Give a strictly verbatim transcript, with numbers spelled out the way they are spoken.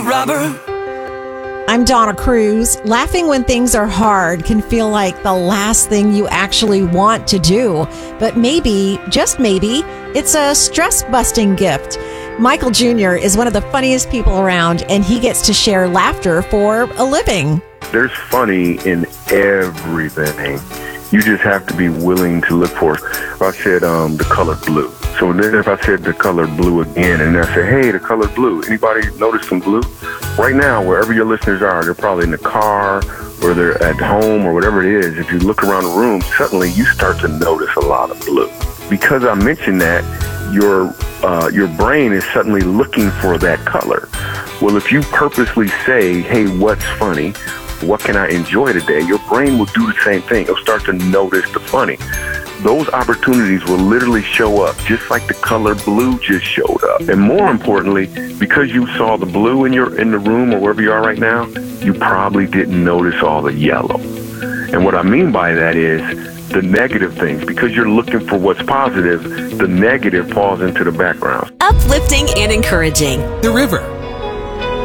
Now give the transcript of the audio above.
robber. I'm Donna Cruz. Laughing when things are hard can feel like the last thing you actually want to do. But maybe, just maybe, it's a stress-busting gift. Michael Junior is one of the funniest people around, and he gets to share laughter for a living. There's funny in everything. You just have to be willing to look for it. If I said um, the color blue. So then if I said the color blue again, and I said, hey, the color blue. Anybody notice some blue? Right now, wherever your listeners are, they're probably in the car or they're at home or whatever it is. If you look around the room, suddenly you start to notice a lot of blue. Because I mentioned that, your uh, your brain is suddenly looking for that color. Well, if you purposely say, hey, what's funny? What can I enjoy today? Your brain will do the same thing. It'll start to notice the funny. Those opportunities will literally show up just like the color blue just showed up. And more importantly, because you saw the blue in your in the room or wherever you are right now, you probably didn't notice all the yellow. And what I mean by that is the negative things. Because you're looking for what's positive, the negative falls into the background. Uplifting and encouraging. The River.